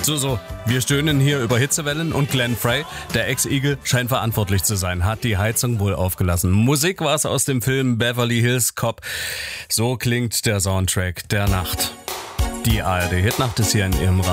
So, wir stöhnen hier über Hitzewellen und Glenn Frey, der Ex-Igel, scheint verantwortlich zu sein, hat die Heizung wohl aufgelassen. Musik war es aus dem Film Beverly Hills Cop. So klingt der Soundtrack der Nacht. Die ARD Hitnacht ist hier in Ihrem Radio.